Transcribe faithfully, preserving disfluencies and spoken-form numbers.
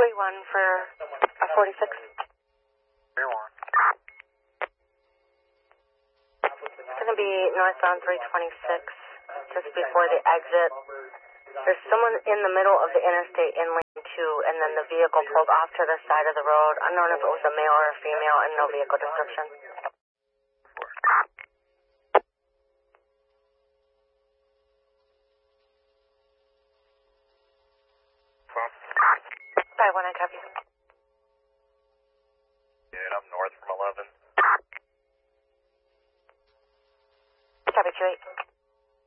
three one for a forty-six. three one. It's going to be northbound three twenty-six, just before the exit. There's someone in the middle of the interstate in lane two, and then the vehicle pulled off to the side of the road. Unknown if it was a male or a female, and no vehicle description. Five one, I copy.